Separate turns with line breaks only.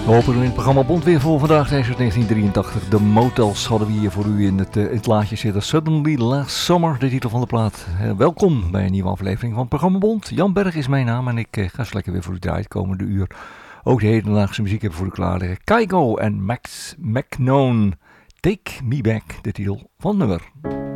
We hopen in het programma Bond weer voor vandaag. Deze is 1983. De Motels hadden we hier voor u in het laadje zitten. Suddenly Last Summer, de titel van de plaat. Welkom bij een nieuwe aflevering van het programma Bond. Jan Berg is mijn naam en ik ga zo lekker weer voor u draaien het komende uur. Ook de hedendaagse muziek hebben voor u klaar liggen. Kygo en Max McKnown. Take Me Back, de titel van het nummer.